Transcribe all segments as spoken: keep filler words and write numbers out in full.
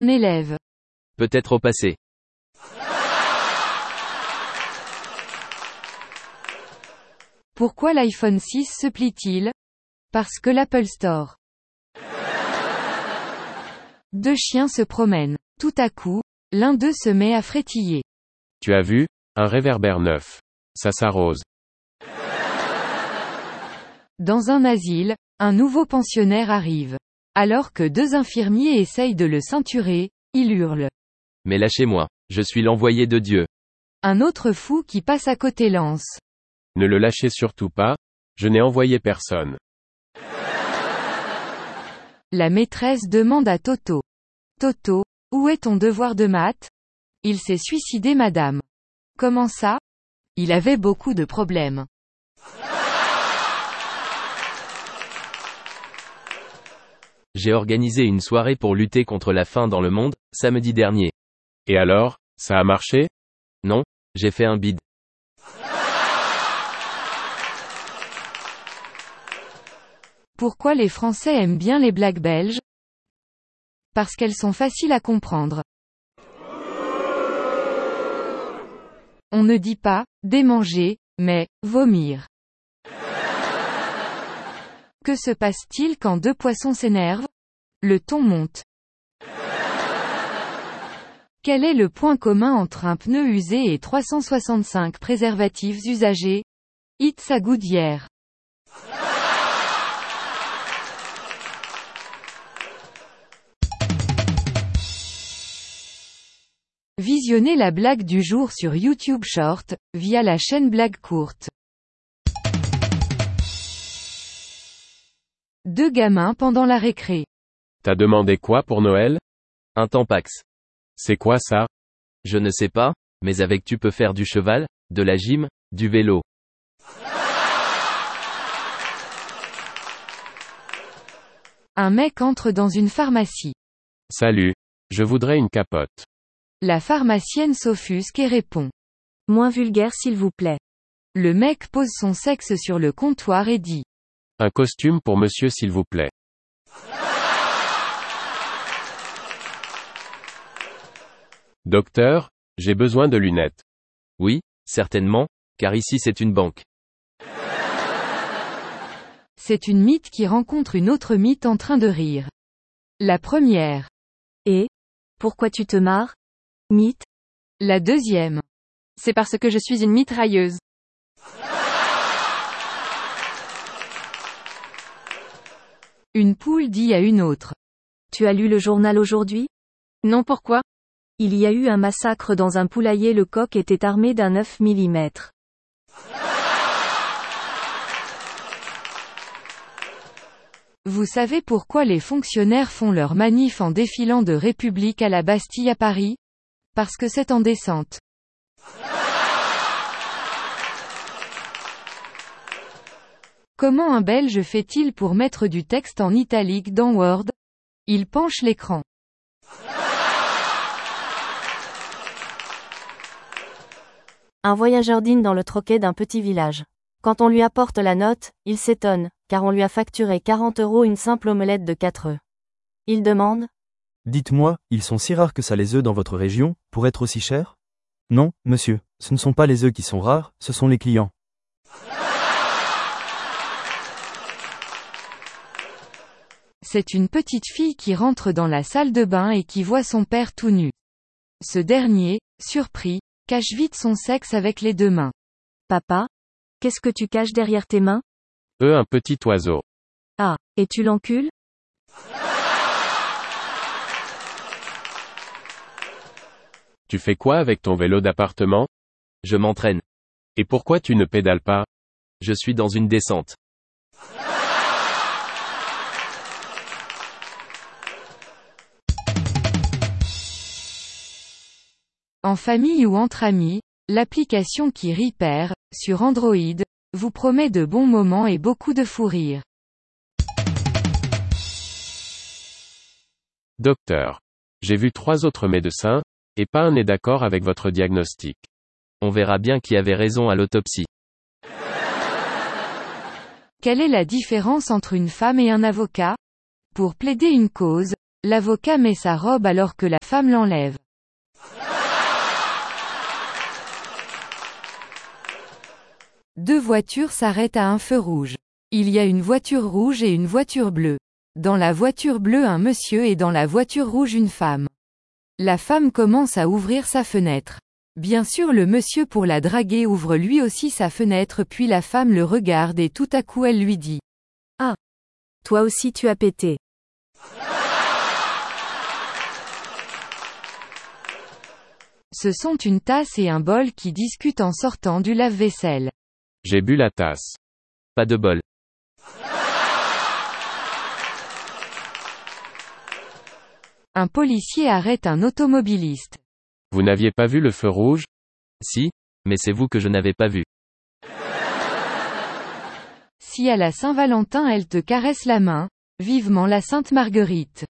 Élève. Peut-être au passé. Pourquoi l'iPhone six se plie-t-il? Parce que l'Apple Store. Deux chiens se promènent. Tout à coup, l'un d'eux se met à frétiller. Tu as vu? Un réverbère neuf. Ça s'arrose. Dans un asile, un nouveau pensionnaire arrive. Alors que deux infirmiers essayent de le ceinturer, il hurle. Mais lâchez-moi. Je suis l'envoyé de Dieu. Un autre fou qui passe à côté lance. Ne le lâchez surtout pas, je n'ai envoyé personne. La maîtresse demande à Toto. Toto, où est ton devoir de maths? Il s'est suicidé madame. Comment ça? Il avait beaucoup de problèmes. J'ai organisé une soirée pour lutter contre la faim dans le monde, samedi dernier. Et alors, ça a marché? Non, j'ai fait un bide. Pourquoi les Français aiment bien les blagues belges? Parce qu'elles sont faciles à comprendre. On ne dit pas « démanger », mais « vomir ». Que se passe-t-il quand deux poissons s'énervent? Le ton monte. Quel est le point commun entre un pneu usé et trois cent soixante-cinq préservatifs usagés? It's a good year. Visionnez la blague du jour sur YouTube Short, via la chaîne Blague Courte. Deux gamins pendant la récré. T'as demandé quoi pour Noël? Un Tampax. C'est quoi ça? Je ne sais pas, mais avec tu peux faire du cheval, de la gym, du vélo. Un mec entre dans une pharmacie. Salut. Je voudrais une capote. La pharmacienne s'offusque et répond. Moins vulgaire s'il vous plaît. Le mec pose son sexe sur le comptoir et dit. Un costume pour monsieur s'il vous plaît. Docteur, j'ai besoin de lunettes. Oui, certainement, car ici c'est une banque. C'est une mythe qui rencontre une autre mythe en train de rire. La première. Et? Pourquoi tu te marres? Mythe. La deuxième. C'est parce que je suis une mitrailleuse. Une poule dit à une autre. Tu as lu le journal aujourd'hui? Non, pourquoi? Il y a eu un massacre dans un poulailler, le coq était armé d'un neuf millimètres. Vous savez pourquoi les fonctionnaires font leur manif en défilant de République à la Bastille à Paris? Parce que c'est en descente. Comment un Belge fait-il pour mettre du texte en italique dans Word? Il penche l'écran. Un voyageur dîne dans le troquet d'un petit village. Quand on lui apporte la note, il s'étonne, car on lui a facturé quarante euros une simple omelette de quatre œufs. Il demande. Dites-moi, ils sont si rares que ça les œufs dans votre région, pour être aussi chers? Non, monsieur, ce ne sont pas les œufs qui sont rares, ce sont les clients. C'est une petite fille qui rentre dans la salle de bain et qui voit son père tout nu. Ce dernier, surpris, cache vite son sexe avec les deux mains. Papa? Qu'est-ce que tu caches derrière tes mains? Euh, un petit oiseau. Ah, et tu l'encules? Tu fais quoi avec ton vélo d'appartement? Je m'entraîne. Et pourquoi tu ne pédales pas? Je suis dans une descente. En famille ou entre amis, l'application qui rit perd, sur Android, vous promet de bons moments et beaucoup de fou rire. Docteur. J'ai vu trois autres médecins, et pas un n'est d'accord avec votre diagnostic. On verra bien qui avait raison à l'autopsie. Quelle est la différence entre une femme et un avocat? Pour plaider une cause, L'avocat met sa robe alors que la femme l'enlève. Deux voitures s'arrêtent à un feu rouge. Il y a une voiture rouge et une voiture bleue. Dans la voiture bleue un monsieur et dans la voiture rouge une femme. La femme commence à ouvrir sa fenêtre. Bien sûr le monsieur pour la draguer ouvre lui aussi sa fenêtre puis la femme le regarde et tout à coup elle lui dit. Ah. Toi aussi tu as pété. Ce sont une tasse et un bol qui discutent en sortant du lave-vaisselle. J'ai bu la tasse. Pas de bol. Un policier arrête un automobiliste. Vous n'aviez pas vu le feu rouge? Si, mais c'est vous que je n'avais pas vu. Si à la Saint-Valentin elle te caresse la main, vivement la Sainte Marguerite.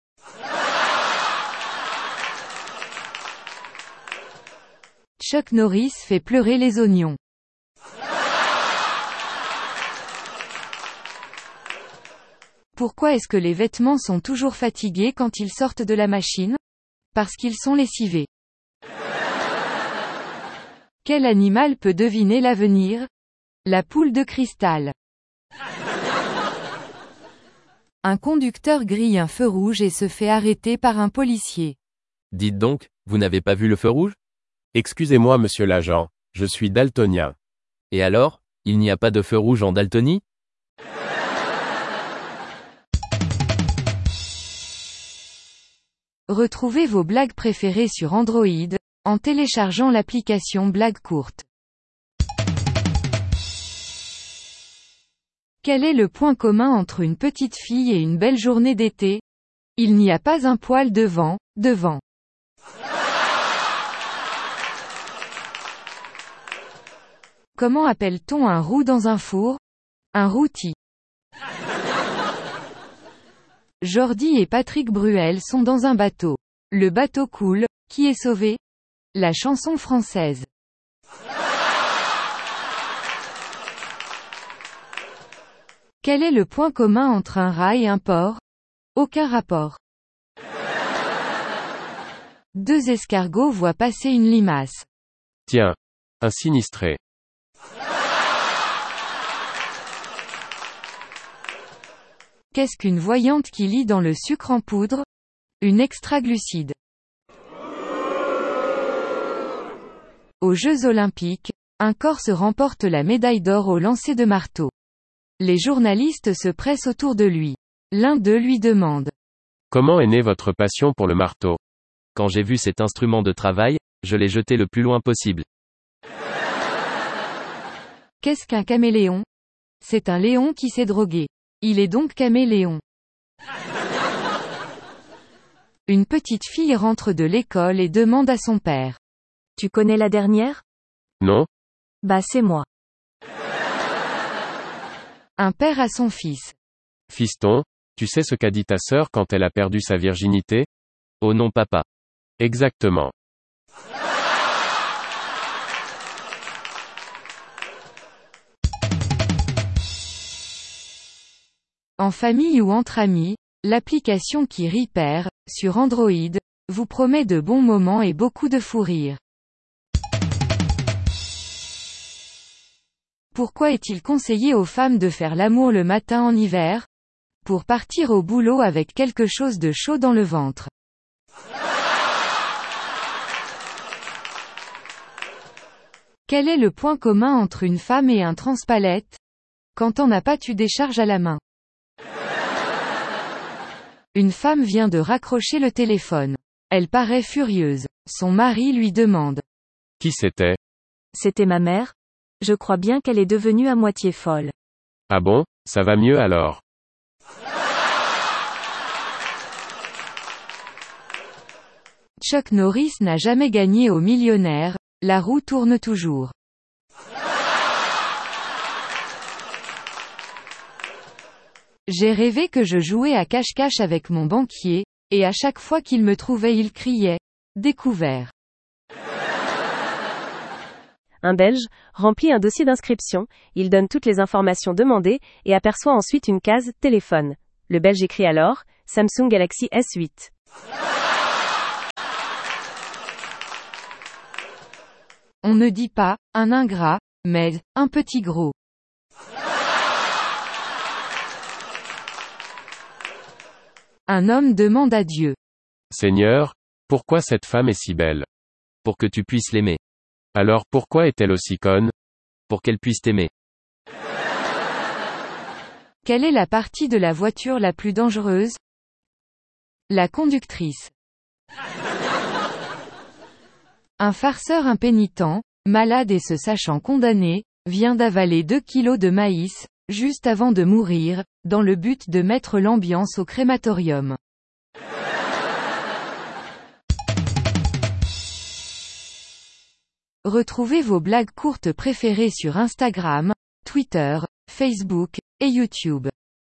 Chuck Norris fait pleurer les oignons. Pourquoi est-ce que les vêtements sont toujours fatigués quand ils sortent de la machine? Parce qu'ils sont lessivés. Quel animal peut deviner l'avenir? La poule de cristal. Un conducteur grille un feu rouge et se fait arrêter par un policier. Dites donc, vous n'avez pas vu le feu rouge? Excusez-moi monsieur l'agent, je suis daltonien. Et alors, il n'y a pas de feu rouge en Daltonie? Retrouvez vos blagues préférées sur Android, en téléchargeant l'application Blagues courtes. Quel est le point commun entre une petite fille et une belle journée d'été? Il n'y a pas un poil de vent, devant. Comment appelle-t-on un roux dans un four? Un rôti. Jordi et Patrick Bruel sont dans un bateau. Le bateau coule, qui est sauvé? La chanson française. Quel est le point commun entre un rat et un porc? Aucun rapport. Deux escargots voient passer une limace. Tiens. Un sinistré. Qu'est-ce qu'une voyante qui lit dans le sucre en poudre? Une extraglucide. Aux Jeux Olympiques, un Corse remporte la médaille d'or au lancer de marteau. Les journalistes se pressent autour de lui. L'un d'eux lui demande. Comment est née votre passion pour le marteau? Quand j'ai vu cet instrument de travail, je l'ai jeté le plus loin possible. Qu'est-ce qu'un caméléon? C'est un léon qui s'est drogué. Il est donc caméléon. Une petite fille rentre de l'école et demande à son père. Tu connais la dernière? Non. Bah c'est moi. Un père à son fils. Fiston, tu sais ce qu'a dit ta sœur quand elle a perdu sa virginité? Oh non papa. Exactement. En famille ou entre amis, l'application qui rit perd, sur Android, vous promet de bons moments et beaucoup de fou rire. Pourquoi est-il conseillé aux femmes de faire l'amour le matin en hiver? Pour partir au boulot avec quelque chose de chaud dans le ventre. Quel est le point commun entre une femme et un transpalette? Quand on n'a pas tu décharges à la main. Une femme vient de raccrocher le téléphone. Elle paraît furieuse. Son mari lui demande. Qui c'était? C'était ma mère. Je crois bien qu'elle est devenue à moitié folle. Ah bon, ça va mieux alors. Chuck Norris n'a jamais gagné au millionnaire, la roue tourne toujours. J'ai rêvé que je jouais à cache-cache avec mon banquier, et à chaque fois qu'il me trouvait il criait « Découvert ». Un Belge remplit un dossier d'inscription, il donne toutes les informations demandées, et aperçoit ensuite une case « Téléphone ». Le Belge écrit alors, Samsung Galaxy S huit. On ne dit pas, un ingrat, mais, un petit gros. Un homme demande à Dieu. Seigneur, pourquoi cette femme est si belle? Pour que tu puisses l'aimer. Alors pourquoi est-elle aussi conne? Pour qu'elle puisse t'aimer. Quelle est la partie de la voiture la plus dangereuse? La conductrice. Un farceur impénitent, malade et se sachant condamné, vient d'avaler deux kilos de maïs, juste avant de mourir, dans le but de mettre l'ambiance au crématorium. Retrouvez vos blagues courtes préférées sur Instagram, Twitter, Facebook, et YouTube.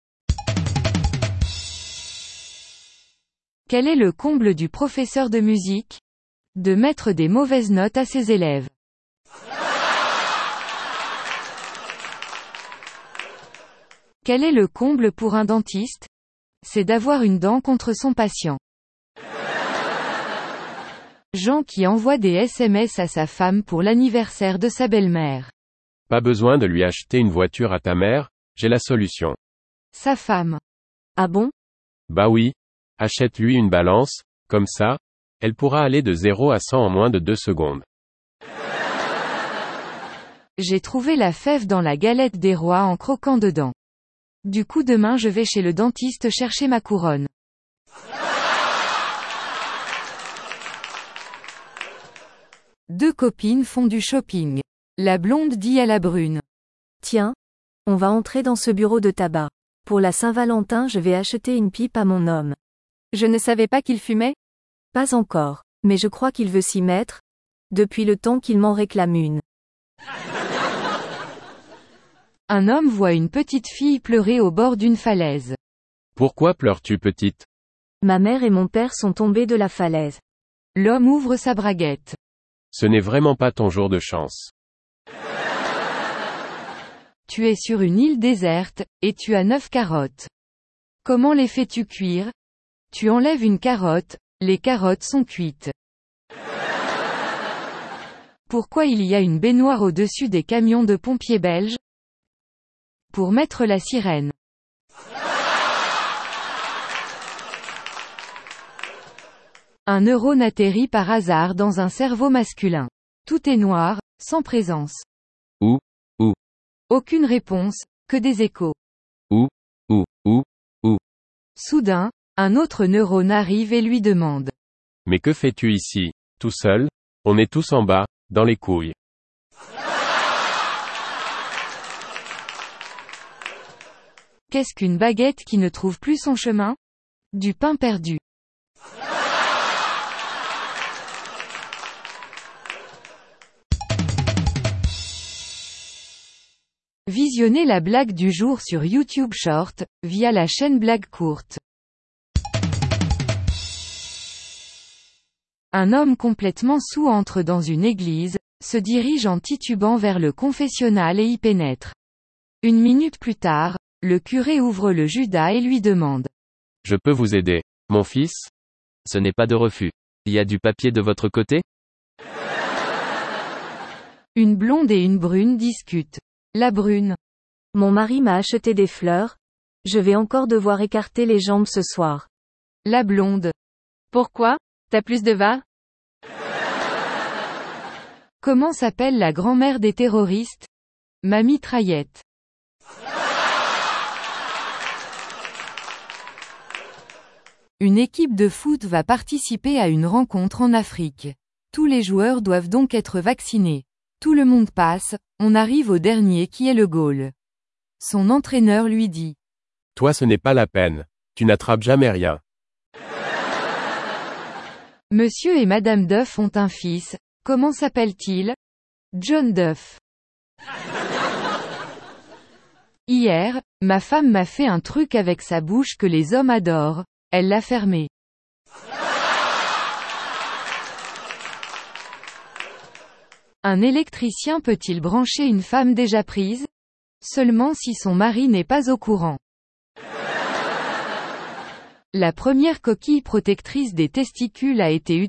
Quel est le comble du professeur de musique? De mettre des mauvaises notes à ses élèves. Quel est le comble pour un dentiste? C'est d'avoir une dent contre son patient. Jean qui envoie des S M S à sa femme pour l'anniversaire de sa belle-mère. Pas besoin de lui acheter une voiture à ta mère, j'ai la solution. Sa femme. Ah bon? Bah oui. Achète-lui une balance, comme ça, elle pourra aller de zéro à cent en moins de deux secondes. J'ai trouvé la fève dans la galette des rois en croquant dedans. Du coup demain je vais chez le dentiste chercher ma couronne. Deux copines font du shopping. La blonde dit à la brune. Tiens, on va entrer dans ce bureau de tabac. Pour la Saint-Valentin, je vais acheter une pipe à mon homme. Je ne savais pas qu'il fumait? Pas encore, mais je crois qu'il veut s'y mettre, depuis le temps qu'il m'en réclame une. Un homme voit une petite fille pleurer au bord d'une falaise. Pourquoi pleures-tu, petite? Ma mère et mon père sont tombés de la falaise. L'homme ouvre sa braguette. Ce n'est vraiment pas ton jour de chance. Tu es sur une île déserte, et tu as neuf carottes. Comment les fais-tu cuire? Tu enlèves une carotte, les carottes sont cuites. Pourquoi il y a une baignoire au-dessus des camions de pompiers belges? Pour mettre la sirène. Un neurone atterrit par hasard dans un cerveau masculin. Tout est noir, sans présence. Où? Où? Aucune réponse, que des échos. Où? Où? Où? Où? Soudain, un autre neurone arrive et lui demande. Mais que fais-tu ici, tout seul? On est tous en bas, dans les couilles. Qu'est-ce qu'une baguette qui ne trouve plus son chemin? Du pain perdu. Visionnez la blague du jour sur YouTube Short, via la chaîne Blague Courte. Un homme complètement saoul entre dans une église, se dirige en titubant vers le confessionnal et y pénètre. Une minute plus tard, le curé ouvre le Judas et lui demande. Je peux vous aider, mon fils? Ce n'est pas de refus. Il y a du papier de votre côté? Une blonde et une brune discutent. La brune. Mon mari m'a acheté des fleurs. Je vais encore devoir écarter les jambes ce soir. La blonde. Pourquoi? T'as plus de va? Comment s'appelle la grand-mère des terroristes? Ma mitraillette. Une équipe de foot va participer à une rencontre en Afrique. Tous les joueurs doivent donc être vaccinés. Tout le monde passe, on arrive au dernier qui est le goal. Son entraîneur lui dit. Toi ce n'est pas la peine. Tu n'attrapes jamais rien. Monsieur et Madame Duff ont un fils, comment s'appelle-t-il? John Duff. Hier, ma femme m'a fait un truc avec sa bouche que les hommes adorent, elle l'a fermé. Un électricien peut-il brancher une femme déjà prise? Seulement si son mari n'est pas au courant. La première coquille protectrice des testicules a été